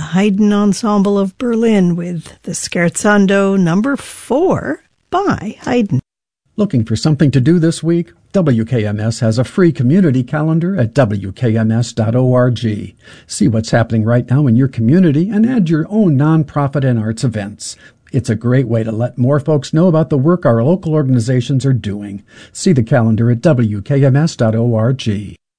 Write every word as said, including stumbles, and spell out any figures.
Haydn Ensemble of Berlin with the Scherzando number four by Haydn. Looking for something to do this week? W K M S has a free community calendar at W K M S dot org. See what's happening right now in your community and add your own nonprofit and arts events. It's a great way to let more folks know about the work our local organizations are doing. See the calendar at W K M S dot org.